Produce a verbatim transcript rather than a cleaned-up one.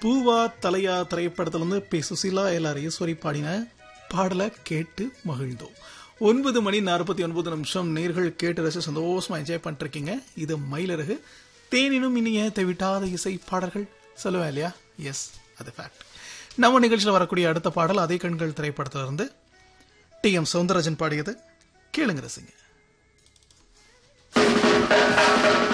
பூவா தலையா திரைப்படத்திலிருந்து B Susheela L Eswari பாடின பாடலை கேட்டு மகிழ்ந்தோம். ஒன்பது மணி நாற்பத்தி ஒன்பது நிமிஷம் நேர்கள் கேட்டு ரசி சந்தோஷமா என்ஜாய் பண்ணிட்டு இருக்கீங்க. இது மயிலருகு தேனினும் இனிய தெவிட்டாத இசை பாடல்கள் சொல்லுவேன் இல்லையா? எஸ், அது ஃபேக்ட். நம்ம நிகழ்ச்சியில் வரக்கூடிய அடுத்த பாடல் அதே கண்கள் திரைப்படத்திலிருந்து டி எம் சௌந்தரராஜன் பாடியது. கேளுங்க ரசிங்க.